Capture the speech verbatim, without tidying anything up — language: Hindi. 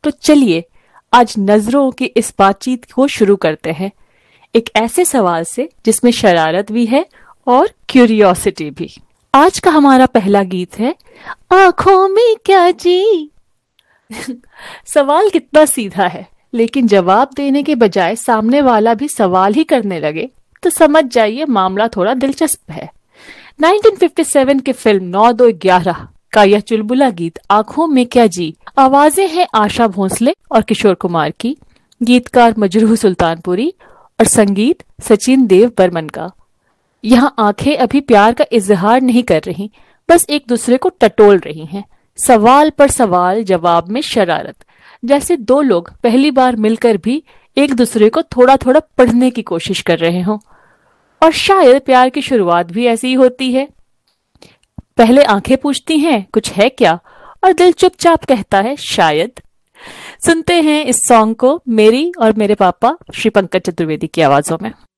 तो चलिए आज नजरों की इस बातचीत को शुरू करते हैं, एक ऐसे सवाल से जिसमें शरारत भी है और क्यूरियोसिटी भी। आज का हमारा पहला गीत है आंखों में क्या जी। सवाल कितना सीधा है, लेकिन जवाब देने के बजाय सामने वाला भी सवाल ही करने लगे तो समझ जाइए मामला थोड़ा दिलचस्प है। नाइनटीन फिफ्टी सेवन की फिल्म नौ दो ग्यारह का यह चुलबुला गीत आंखों में क्या जी। आवाजें हैं आशा भोसले और किशोर कुमार की, गीतकार मजरूह सुल्तानपुरी और संगीत सचिन देव बर्मन का। यहाँ आंखें अभी प्यार का इजहार नहीं कर रही, बस एक दूसरे को टटोल रही हैं। सवाल पर सवाल, जवाब में शरारत, जैसे दो लोग पहली बार मिलकर भी एक दूसरे को थोड़ा थोड़ा पढ़ने की कोशिश कर रहे हों। और शायद प्यार की शुरुआत भी ऐसी ही होती है। पहले आंखें पूछती हैं कुछ है क्या, और दिल चुपचाप कहता है शायद। सुनते हैं इस सॉन्ग को मेरी और मेरे पापा श्री पंकज चतुर्वेदी की आवाजों में।